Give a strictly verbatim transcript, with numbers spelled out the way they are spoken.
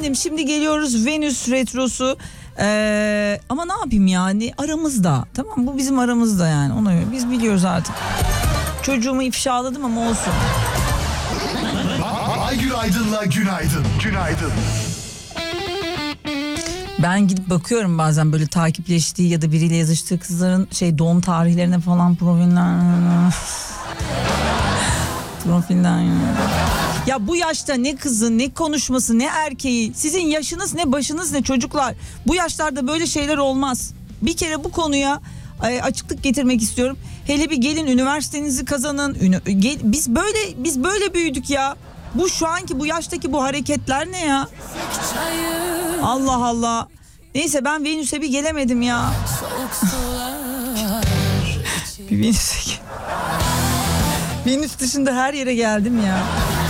Efendim şimdi geliyoruz Venüs retrosu. Ee, ama ne yapayım yani, aramızda. Tamam, bu bizim aramızda yani. Ona göre biz biliyoruz artık. Çocuğumu ifşaladım ama olsun. Aygül Aydın'la günaydın. Günaydın. Ben gidip bakıyorum bazen böyle takipleştiği ya da biriyle yazıştığı kızların şey doğum tarihlerine falan, profiller. Profiller. Ya bu yaşta ne kızı, ne konuşması, ne erkeği. Sizin yaşınız ne, başınız ne çocuklar. Bu yaşlarda böyle şeyler olmaz. Bir kere bu konuya açıklık getirmek istiyorum. Hele bir gelin üniversitenizi kazanın. Ünü, gel, biz böyle biz böyle büyüdük ya. Bu şu anki bu yaştaki bu hareketler ne ya? Allah Allah. Neyse ben Venüs'e bir gelemedim ya. bir Venüs'e Venüs dışında her yere geldim ya.